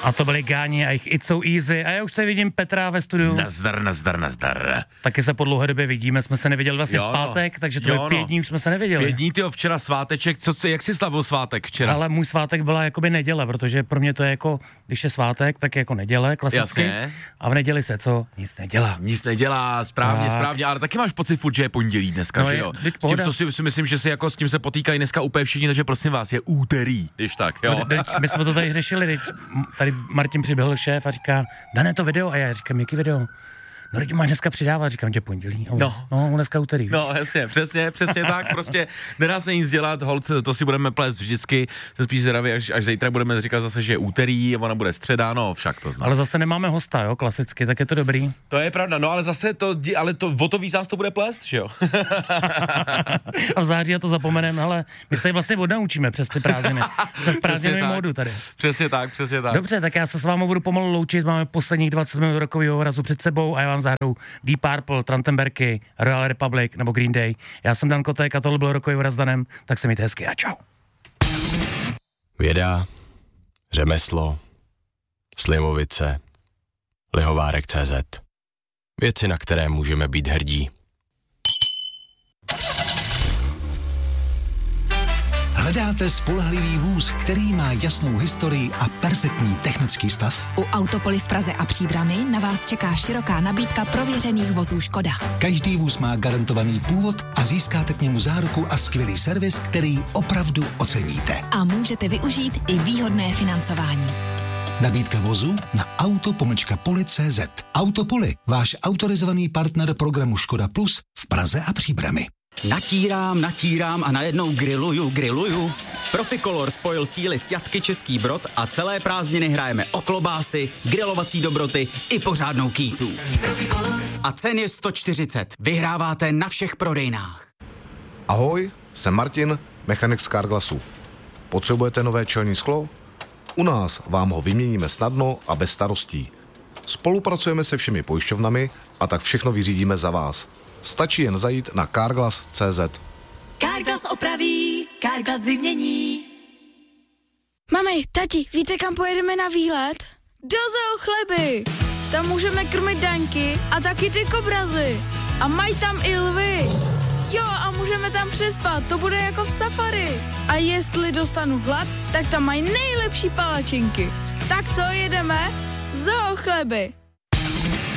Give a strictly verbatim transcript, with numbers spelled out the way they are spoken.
A to byly Gáni a jich It's So Easy. A já už tady vidím Petra ve studiu. Nazdar, nazdar, nazdar. Taky se po dlouhé době vidíme, jsme se neviděli vlastně jo, v pátek, takže to je pět no. dní, už jsme se neviděli. Pět dní, tyjo, včera sváteček, co si, jak jsi slavil svátek včera? Ale můj svátek byla jakoby neděle, protože pro mě to je jako, když je svátek, tak je jako neděle, klasicky. Jasně. A v neděli se co? Nic nedělá. Nic nedělá, správně, tak. správně, ale taky máš pocit furt, že je pondělí dneska, no že jo? S tím, co si, si myslím, že si jako s tím se potýkají dneska úplně všichni, takže prosím vás, je úterý, když tak, jo. No, teď, my jsme to tady řešili, teď, tady Martin přiběhl šéf a říká, Dané to video, a já říkám, jaký video? No, teď máš dneska přidávat, říkám tě pondělí. A no. No, dneska úterý. No, jasně, přesně, přesně tak, prostě nedá se nic dělat, hold, to si budeme plést vždycky, jsem spíš zvědavý, až, až zítra budeme říkat zase, že je úterý, a ona bude středa, no, však to znám. Ale zase nemáme hosta, jo, klasicky, tak je to dobrý. To je pravda, no, ale zase to, ale to, o to víc nás to bude plést, že jo? A v září já to zapomenem, ale my se tady vlastně odnaučíme přes ty prázdniny. Jsem v prázdninovém módu tady. Přesně tak, přesně tak. Dobře, tak já se s vámi budu pomalu loučit, máme posledních dvacet minut rokového razu před sebou a já vám zahraju Deep Purple, Trachtenbergy, Royal Republic nebo Green Day. Já jsem Dan Kotek a tohle byl rokový vraz Danem, tak se mějte hezky a čau. Věda, řemeslo, Slimovice, Lihovárek tečka cé zet. Věci, na které můžeme být hrdí. Hledáte spolehlivý vůz, který má jasnou historii a perfektní technický stav? U Autopoly v Praze a Příbrami na vás čeká široká nabídka prověřených vozů Škoda. Každý vůz má garantovaný původ a získáte k němu záruku a skvělý servis, který opravdu oceníte. A můžete využít i výhodné financování. Nabídka vozu na auto pomlčka poli tečka cé zet. Autopoly, váš autorizovaný partner programu Škoda Plus v Praze a Příbrami. Natírám, natírám a najednou grilluju, grilluju. Proficolor spojil síly s Jatky Český Brod a celé prázdniny hrajeme o klobásy, grilovací dobroty i pořádnou kýtu. A cen je sto čtyřicet. Vyhráváte na všech prodejnách. Ahoj, jsem Martin, mechanik z Carglassu. Potřebujete nové čelní sklo? U nás vám ho vyměníme snadno a bez starostí. Spolupracujeme se všemi pojišťovnami a tak všechno vyřídíme za vás. Stačí jen zajít na carglass tečka cé zet. Carglass opraví, Carglass vymění. Mami, tati, víte, kam pojedeme na výlet? Do Zoo Chleby. Tam můžeme krmit daňky a taky ty kobrazy. A mají tam i lvy. Jo, a můžeme tam přespat, to bude jako v safari. A jestli dostanu hlad, tak tam mají nejlepší palačinky. Tak co, jedeme? Zoo Chleby.